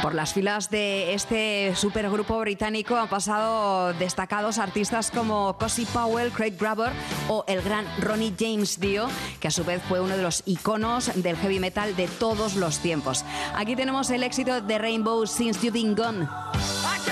Por las filas de este supergrupo británico han pasado destacados artistas como Cozy Powell, Craig Grabber o el gran Ronnie James Dio, que a su vez fue uno de los iconos del heavy metal de todos los tiempos. Aquí tenemos el éxito de Rainbow, Since You've Been Gone.